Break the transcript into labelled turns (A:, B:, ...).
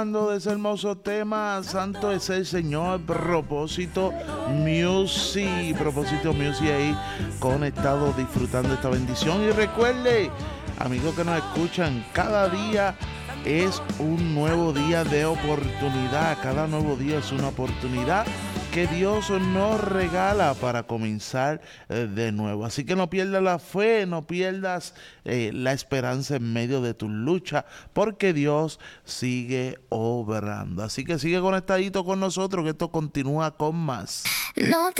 A: De ese hermoso tema, Santo es el Señor, Propósito Music, ahí conectado, disfrutando esta bendición. Y recuerde, amigos que nos escuchan, cada día es un nuevo día de oportunidad, cada nuevo día es una oportunidad que Dios nos regala para comenzar de nuevo. Así que no pierdas la fe, no pierdas la esperanza en medio de tu lucha, porque Dios sigue obrando. Así que sigue conectadito con nosotros, que esto continúa con más. No te